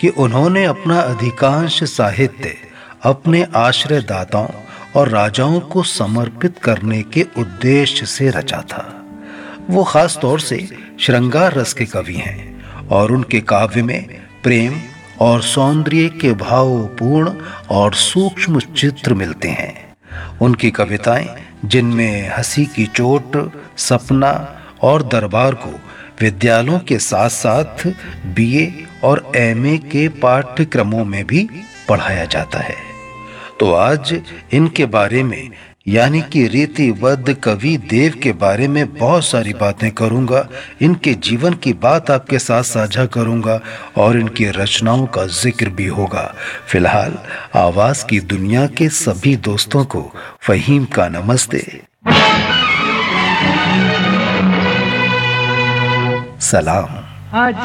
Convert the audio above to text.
कि उन्होंने अपना अधिकांश साहित्य अपने आश्रयदाताओं और राजाओं को समर्पित करने के उद्देश्य से रचा था। वो खास तौर से श्रृंगार रस के कवि हैं और उनके काव्य में प्रेम और सौंदर्य के भावपूर्ण और सूक्ष्म चित्र मिलते हैं। उनकी कविताएं, जिनमें हंसी की चोट, सपना और दरबार को विद्यालयों के साथ साथ बीए और एमए के पाठ्यक्रमों में भी पढ़ाया जाता है। तो आज इनके बारे में यानी कि रीतिबद्ध कवि देव के बारे में बहुत सारी बातें करूंगा। इनके जीवन की बात आपके साथ साझा करूंगा और इनकी रचनाओं का जिक्र भी होगा। फिलहाल आवाज की दुनिया के सभी दोस्तों को फहीम का नमस्ते, सलाम।